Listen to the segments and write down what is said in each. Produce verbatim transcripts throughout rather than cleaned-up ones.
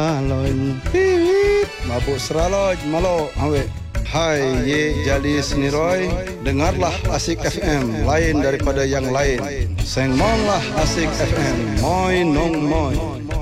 Alon pit mabuk seraloj malo awe. Hai ye jadi seniroy, dengarlah Asik F M lain daripada yang lain. Sengmonglah Asik F M, moi nong moi.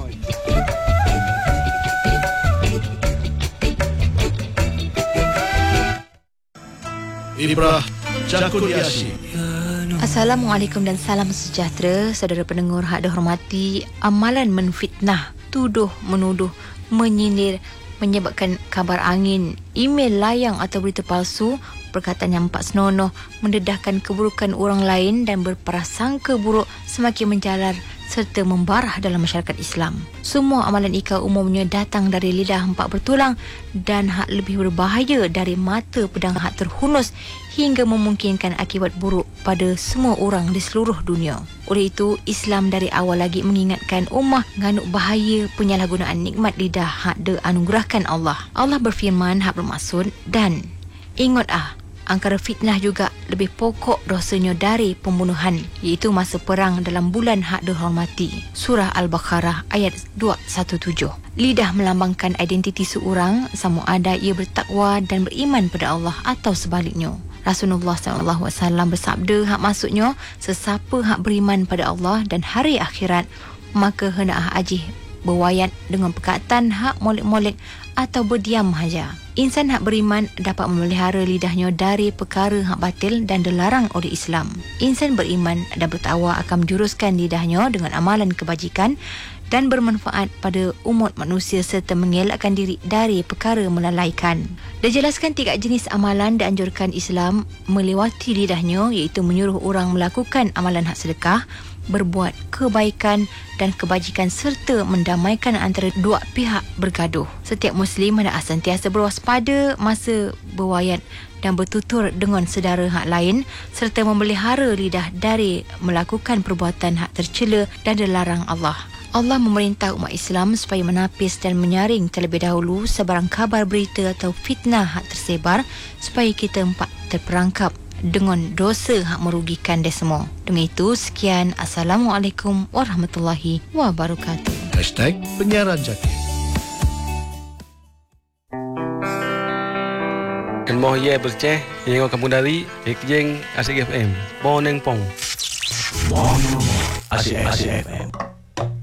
Ibrah Cakuliasi. Assalamualaikum dan salam sejahtera saudara pendengar hak dihormati. Amalan menfitnah, tuduh menuduh, menyindir, menyebabkan kabar angin, email layang atau berita palsu, perkataan yang empat senonoh, mendedahkan keburukan orang lain dan berprasangka buruk semakin menjalar serta membarah dalam masyarakat Islam. Semua amalan ika umumnya datang dari lidah empat bertulang dan hak lebih berbahaya dari mata pedang hak terhunus hingga memungkinkan akibat buruk pada semua orang di seluruh dunia. Oleh itu, Islam dari awal lagi mengingatkan ummah nganuk bahaya penyalahgunaan nikmat lidah hak dianugerahkan Allah. Allah berfirman hak bermaksud dan ingat ah, angkara fitnah juga lebih pokok dosanya dari pembunuhan, iaitu masa perang dalam bulan hak dihormati. Surah Al-Baqarah ayat dua ratus tujuh belas. Lidah melambangkan identiti seorang, sama ada ia bertakwa dan beriman pada Allah atau sebaliknya. Rasulullah sallallahu alaihi wasallam bersabda hak maksudnya, sesiapa hak beriman pada Allah dan hari akhirat, maka hendaklah ajih berwayat dengan perkataan hak molek-molek atau berdiam saja. Insan hak beriman dapat memelihara lidahnya dari perkara hak batil dan dilarang oleh Islam. Insan beriman dan bertakwa akan menjuruskan lidahnya dengan amalan kebajikan dan bermanfaat pada umat manusia serta mengelakkan diri dari perkara melalaikan. Dijelaskan tiga jenis amalan dianjurkan Islam melewati lidahnya, iaitu menyuruh orang melakukan amalan hak sedekah, berbuat kebaikan dan kebajikan serta mendamaikan antara dua pihak bergaduh. Setiap Muslim hendak sentiasa berwaspada masa berwayat dan bertutur dengan saudara hak lain serta memelihara lidah dari melakukan perbuatan hak tercela dan dilarang Allah. Allah memerintah umat Islam supaya menapis dan menyaring terlebih dahulu sebarang kabar berita atau fitnah hak tersebar supaya kita empat terperangkap dengan dosa hak merugikan dia semua. Dengan itu, sekian. Assalamualaikum warahmatullahi wabarakatuh. Hashtag Penyiaran Jati. Kemoh ye berceh yang kampung dari Ekjeng Asik F M. Boneng pong. Asik Asik F M.